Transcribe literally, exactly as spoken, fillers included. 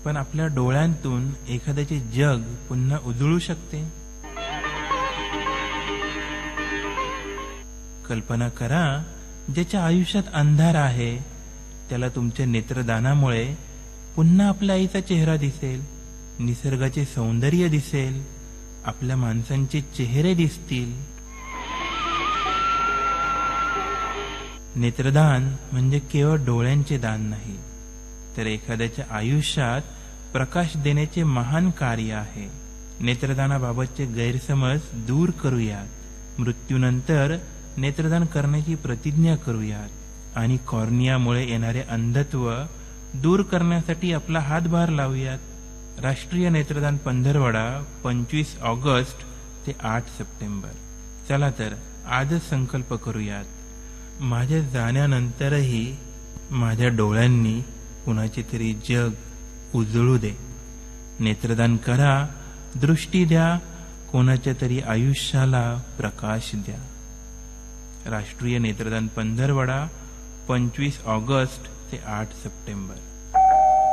पण आपल्या डोळ्यांतून एखाद्याचे जग पुन्हा उजळू शकते. कल्पना करा, ज्याच्या आयुष्यात अंधार आहे त्याला तुमच्या नेत्रदानामुळे पुन्हा आपल्या आईचा चेहरा दिसेल, निसर्गाचे सौंदर्य दिसेल, आपल्या माणसांचे चेहरे दिसतील. नेत्रदान म्हणजे केवळ डोळ्यांचे दान नाही, तर एखाद्याच्या आयुष्यात प्रकाश देण्याचे महान कार्य आहे. नेत्रदानाबाबतचे गैरसमज दूर करूयात. मृत्यूनंतर नेत्रदान करण्याची प्रतिज्ञा करूयात आणि कॉर्नियामुळे येणारे अंधत्व दूर करण्यासाठी आपला हातभार लावूयात. राष्ट्रीय नेत्रदान पंधरवडा पंचवीस ऑगस्ट ते आठ सप्टेंबर. चला तर आजच संकल्प करूयात, माझ्या जाण्यानंतरही माझ्या डोळ्यांनी कुणाचे तरी जग उजळू दे. नेत्रदान करा, दृष्टी द्या, कोणाच्या तरी आयुष्याला प्रकाश द्या. राष्ट्रीय नेत्रदान पंधरवडा पंचवीस ऑगस्ट ते आठ सप्टेंबर.